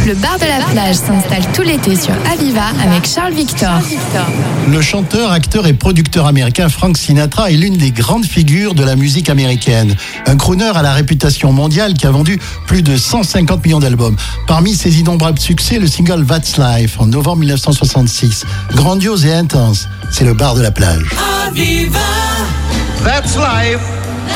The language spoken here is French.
Le bar de la plage s'installe tout l'été sur Aviva avec Charles Victor. Le chanteur, acteur et producteur américain Frank Sinatra est l'une des grandes figures de la musique américaine. Un crooner à la réputation mondiale qui a vendu plus de 150 millions d'albums. Parmi ses innombrables succès, le single That's Life en novembre 1966. Grandiose et intense, c'est le bar de la plage. Aviva, That's life.